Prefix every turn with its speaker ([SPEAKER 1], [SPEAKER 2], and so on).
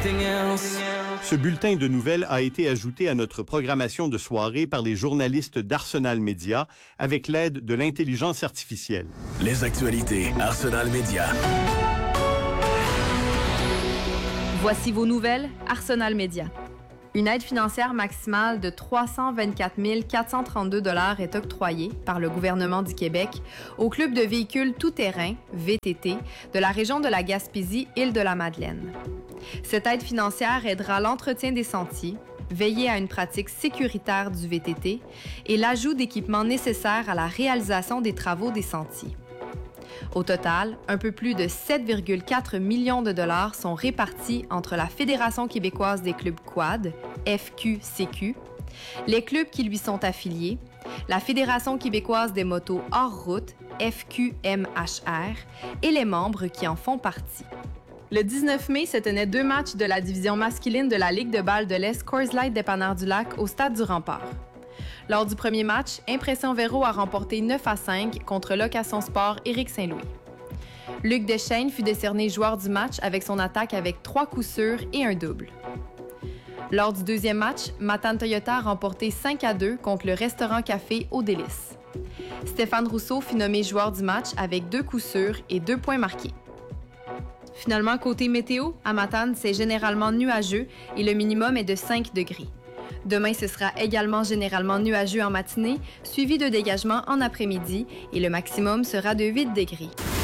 [SPEAKER 1] Ce bulletin de nouvelles a été ajouté à notre programmation de soirée par les journalistes d'Arsenal Média avec l'aide de l'intelligence artificielle.
[SPEAKER 2] Les actualités Arsenal Média.
[SPEAKER 3] Voici vos nouvelles Arsenal Média. Une aide financière maximale de 324 432 $ est octroyée par le gouvernement du Québec au club de véhicules tout-terrain, VTT, de la région de la Gaspésie-Île-de-la-Madeleine. Cette aide financière aidera l'entretien des sentiers, veiller à une pratique sécuritaire du VTT et l'ajout d'équipements nécessaires à la réalisation des travaux des sentiers. Au total, un peu plus de 7,4 millions de dollars sont répartis entre la Fédération québécoise des clubs quad, FQCQ, les clubs qui lui sont affiliés, la Fédération québécoise des motos hors route, FQMHR, et les membres qui en font partie. Le 19 mai se tenaient 2 matchs de la division masculine de la Ligue de balle de l'Est Coors Light Dépanneur-du-Lac au Stade du Rempart. Lors du premier match, Impression Véro a remporté 9-5 contre Location Sport Éric Saint-Louis. Luc Deschênes fut décerné joueur du match avec son attaque avec 3 coups sûrs et un double. Lors du deuxième match, Matane Toyota a remporté 5-2 contre le Restaurant Café Au Délice. Stéphane Rousseau fut nommé joueur du match avec 2 coups sûrs et 2 points marqués. Finalement, côté météo, à Matane, c'est généralement nuageux et le minimum est de 5 degrés. Demain, ce sera également généralement nuageux en matinée, suivi de dégagement en après-midi et le maximum sera de 8 degrés.